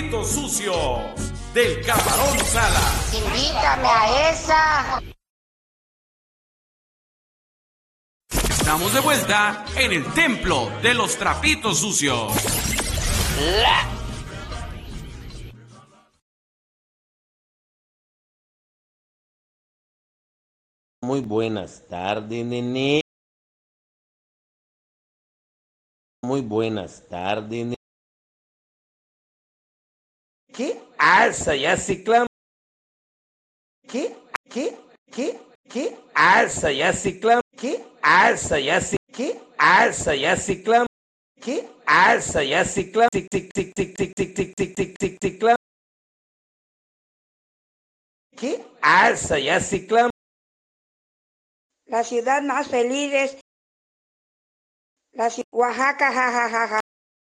trapitos sucios del Camarón Salas. Invítame a esa. Estamos de vuelta en el templo de los trapitos sucios. Muy buenas tardes, nene. Muy buenas tardes, nene. ¿Qué alza ya ciclán? ¿Qué alza ya ciclán? ¿Qué alza ya ciclán? ¿Qué alza ya ciclán? ¿Qué alza ya ciclán? Ciclán. ¿Qué alza ya ciclán? La ciudad más feliz es Oaxaca, jajajaja.